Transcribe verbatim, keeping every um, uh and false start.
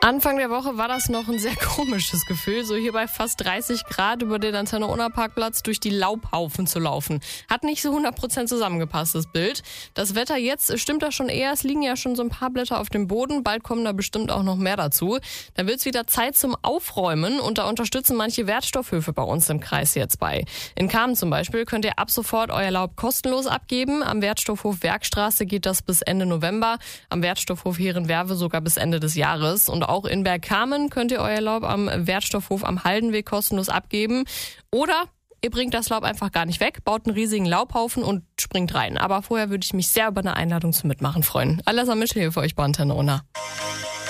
Anfang der Woche war das noch ein sehr komisches Gefühl, so hier bei fast dreißig Grad über den Antenne-Unna-Parkplatz durch die Laubhaufen zu laufen. Hat nicht so hundert Prozent zusammengepasst, das Bild. Das Wetter jetzt stimmt da schon eher, es liegen ja schon so ein paar Blätter auf dem Boden, bald kommen da bestimmt auch noch mehr dazu. Da wird's wieder Zeit zum Aufräumen und da unterstützen manche Wertstoffhöfe bei uns im Kreis jetzt bei. In Kamen zum Beispiel könnt ihr ab sofort euer Laub kostenlos abgeben. Am Wertstoffhof Werkstraße geht das bis Ende November, am Wertstoffhof Herenwerve sogar bis Ende des Jahres. Und auch in Bergkamen könnt ihr euer Laub am Wertstoffhof am Haldenweg kostenlos abgeben. Oder ihr bringt das Laub einfach gar nicht weg, baut einen riesigen Laubhaufen und springt rein. Aber vorher würde ich mich sehr über eine Einladung zum Mitmachen freuen. Alles am Mittel hier für euch bei Antenne Unna.